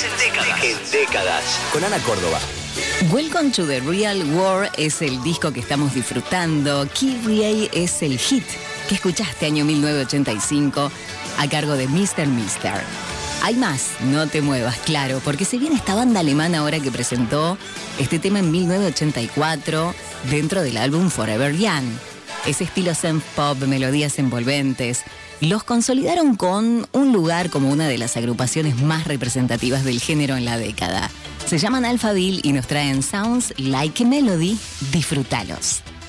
En décadas. Con Ana Córdoba. Welcome to the Real World es el disco que estamos disfrutando. Kyrie es el hit que escuchaste año 1985 a cargo de Mr. Mister. Hay más, no te muevas, claro, porque se viene esta banda alemana ahora que presentó este tema en 1984 dentro del álbum Forever Young. Ese estilo synth pop, melodías envolventes, los consolidaron con un lugar como una de las agrupaciones más representativas del género en la década. Se llaman Alphaville y nos traen Sounds Like a Melody. Disfrútalos.